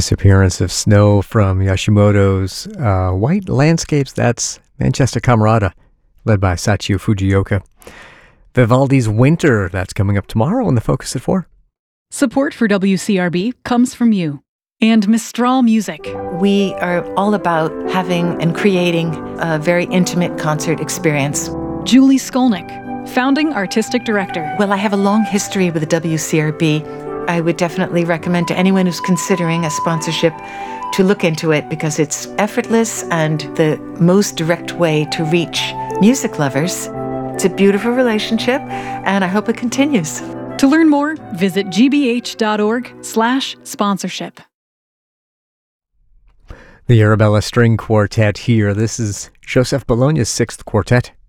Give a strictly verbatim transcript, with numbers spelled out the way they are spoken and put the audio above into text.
Disappearance of Snow from Yoshimoto's uh, White Landscapes. That's Manchester Camerata, led by Sachio Fujioka. Vivaldi's Winter, that's coming up tomorrow on the Focus at four. Support for W C R B comes from you and Mistral Music. We are all about having and creating a very intimate concert experience. Julie Skolnick, founding artistic director. Well, I have a long history with the W C R B. I would definitely recommend to anyone who's considering a sponsorship to look into it because it's effortless and the most direct way to reach music lovers. It's a beautiful relationship, and I hope it continues. To learn more, visit gbh.org slash sponsorship. The Arabella String Quartet here. This is Joseph Bologna's sixth quartet.